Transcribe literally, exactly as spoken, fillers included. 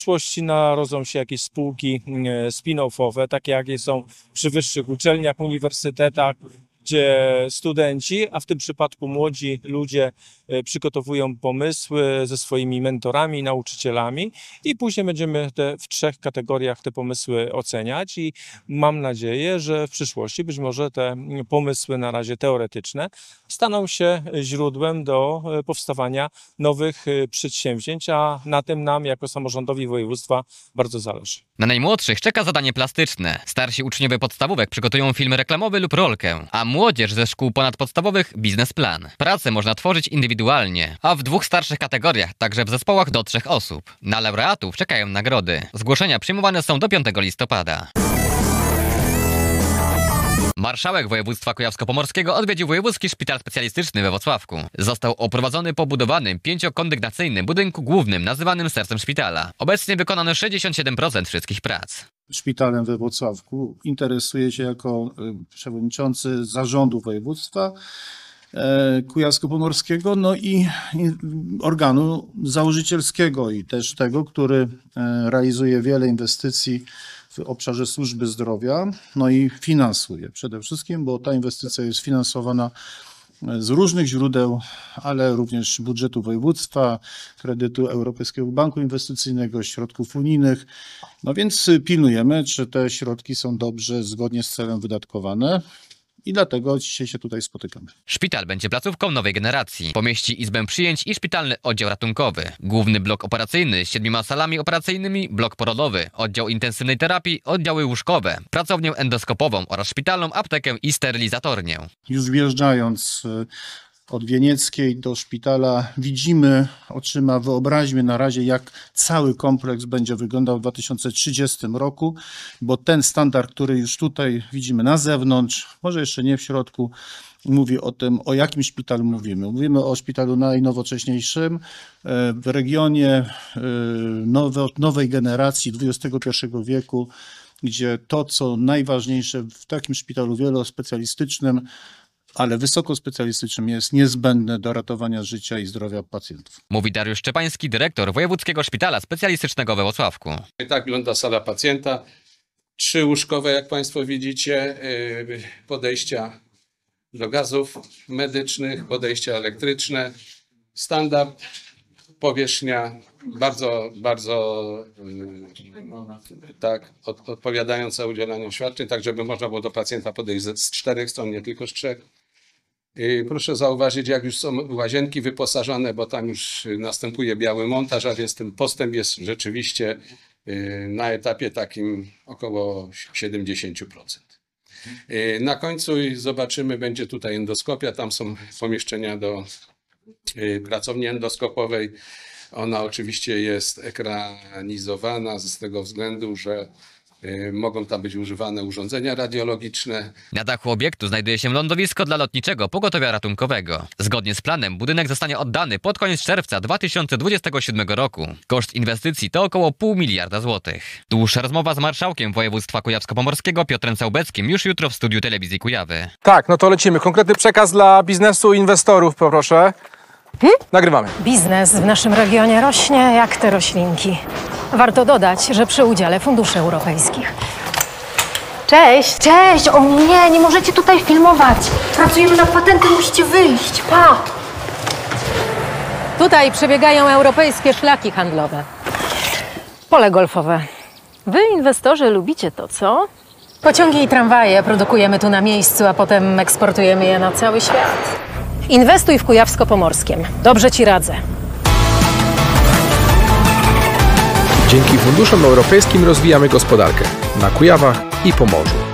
przyszłości narodzą się jakieś spółki spin-offowe, takie jakie są przy wyższych uczelniach, uniwersytetach, gdzie studenci, a w tym przypadku młodzi ludzie przygotowują pomysły ze swoimi mentorami, nauczycielami i później będziemy te, w trzech kategoriach te pomysły oceniać i mam nadzieję, że w przyszłości być może te pomysły na razie teoretyczne staną się źródłem do powstawania nowych przedsięwzięć, a na tym nam jako samorządowi województwa bardzo zależy. Na najmłodszych czeka zadanie plastyczne. Starsi uczniowie podstawówek przygotują film reklamowy lub rolkę, a młodzież ze szkół ponadpodstawowych biznesplan. Pracę można tworzyć indywidualnie, a w dwóch starszych kategoriach, także w zespołach do trzech osób. Na laureatów czekają nagrody. Zgłoszenia przyjmowane są do piątego listopada. Marszałek województwa kujawsko-pomorskiego odwiedził Wojewódzki Szpital Specjalistyczny we Włocławku. Został oprowadzony po budowanym pięciokondygnacyjnym budynku głównym nazywanym sercem szpitala. Obecnie wykonano sześćdziesiąt siedem procent wszystkich prac. Szpitalem we Włocławku interesuje się jako przewodniczący zarządu województwa kujawsko-pomorskiego, no i organu założycielskiego i też tego, który realizuje wiele inwestycji w obszarze służby zdrowia, no i finansuje przede wszystkim, bo ta inwestycja jest finansowana z różnych źródeł, ale również budżetu województwa, kredytu Europejskiego Banku Inwestycyjnego, środków unijnych. No więc pilnujemy, czy te środki są dobrze, zgodnie z celem wydatkowane. I dlatego dzisiaj się tutaj spotykamy. Szpital będzie placówką nowej generacji. Pomieści izbę przyjęć i szpitalny oddział ratunkowy. Główny blok operacyjny z siedmioma salami operacyjnymi, blok porodowy, oddział intensywnej terapii, oddziały łóżkowe, pracownię endoskopową oraz szpitalną aptekę i sterylizatornię. Już wjeżdżając od Wienieckiej do szpitala widzimy oczyma, wyobraźmy na razie, jak cały kompleks będzie wyglądał w dwa tysiące trzydziestym roku, bo ten standard, który już tutaj widzimy na zewnątrz, może jeszcze nie w środku, mówi o tym, o jakim szpitalu mówimy. Mówimy o szpitalu najnowocześniejszym w regionie nowe, nowej generacji dwudziestego pierwszego wieku, gdzie to, co najważniejsze w takim szpitalu wielospecjalistycznym, ale wysokospecjalistycznym, jest niezbędne do ratowania życia i zdrowia pacjentów. Mówi Dariusz Szczepański, dyrektor Wojewódzkiego Szpitala Specjalistycznego we Włocławku. I tak wygląda sala pacjenta. Trzy łóżkowe, jak Państwo widzicie, podejścia do gazów medycznych, podejścia elektryczne, standard, powierzchnia bardzo, bardzo tak, od, odpowiadająca udzielaniu świadczeń, tak żeby można było do pacjenta podejść z, z czterech stron, nie tylko z trzech. I proszę zauważyć, jak już są łazienki wyposażone, bo tam już następuje biały montaż, a więc ten postęp jest rzeczywiście na etapie takim około siedemdziesiąt procent. Na końcu zobaczymy, będzie tutaj endoskopia, tam są pomieszczenia do pracowni endoskopowej. Ona oczywiście jest ekranizowana z tego względu, że mogą tam być używane urządzenia radiologiczne. Na dachu obiektu znajduje się lądowisko dla lotniczego pogotowia ratunkowego. Zgodnie z planem budynek zostanie oddany pod koniec czerwca dwa tysiące dwudziestego siódmego roku. Koszt inwestycji to około pół miliarda złotych. Dłuższa rozmowa z marszałkiem województwa kujawsko-pomorskiego Piotrem Całbeckim już jutro w studiu Telewizji Kujawy. Tak, no to lecimy. Konkretny przekaz dla biznesu, inwestorów, poproszę. Hmm? Nagrywamy. Biznes w naszym regionie rośnie jak te roślinki. Warto dodać, że przy udziale funduszy europejskich. Cześć! Cześć! O nie, nie możecie tutaj filmować. Pracujemy nad patentem, musicie wyjść. Pa! Tutaj przebiegają europejskie szlaki handlowe. Pole golfowe. Wy, inwestorzy, lubicie to, co? Pociągi i tramwaje produkujemy tu na miejscu, a potem eksportujemy je na cały świat. Inwestuj w Kujawsko-Pomorskiem. Dobrze ci radzę. Dzięki funduszom europejskim rozwijamy gospodarkę na Kujawach i Pomorzu.